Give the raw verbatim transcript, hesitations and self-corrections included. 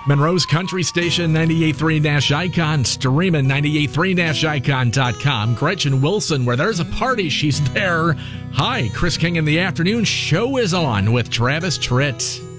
Monroe's Country Station, ninety-eight point three Nash Icon, streaming ninety-eight point three Nash Icon dot com. Gretchen Wilson, where there's a party, she's there. Hi, Chris King in the Afternoon. Show is on with Travis Tritt.